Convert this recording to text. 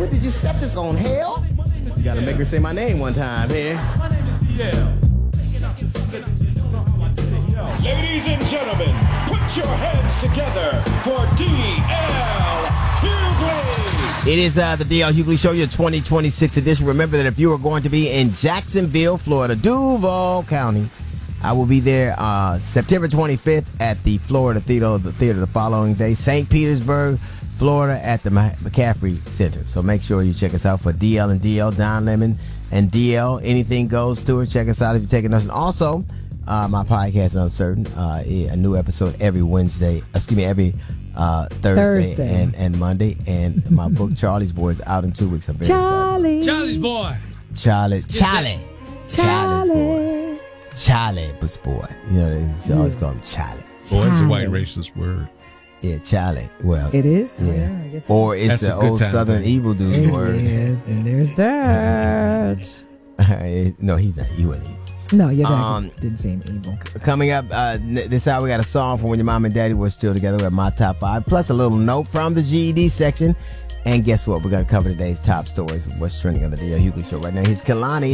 Florida? Did you set this on hell? You gotta make her say my name one time here. Ladies and gentlemen, put your hands together for D.L. Hughley. It is the D.L. Hughley Show, your 2026 edition. Remember that if you are going to be in Jacksonville, Florida, Duval County, I will be there September 25th at the Florida Theater the following day. St. Petersburg, Florida at the McCaffrey Center. So make sure you check us out for DL and DL, Don Lemon and DL. Anything Goes tour. Check us out if you're taking us. And also, my podcast, Uncertain, a new episode every every Thursday. And Monday. And my book, Charlie's Boy, is out in 2 weeks. I'm very excited. Charlie's Boy. Charlie's Boy. You know, they always call him Charlie. Boy, it's a white racist word. Yeah, Charlie. Well, it is. Yeah. I guess or it's the old Southern evil dude word. Yes, and there's that. No, he's not. You ain't evil. No, your dad didn't seem evil. Coming up this hour, we got a song from when your mom and daddy were still together. We have my top 5, plus a little note from the GED section. And guess what? We're going to cover today's top stories. What's trending on the D.L. Hughley Show right now. Here's Kalani.